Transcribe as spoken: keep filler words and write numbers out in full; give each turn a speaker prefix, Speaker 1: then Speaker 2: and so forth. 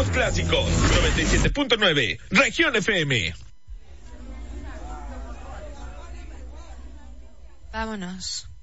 Speaker 1: los clásicos. noventa y siete punto nueve, Región F M.
Speaker 2: Vámonos.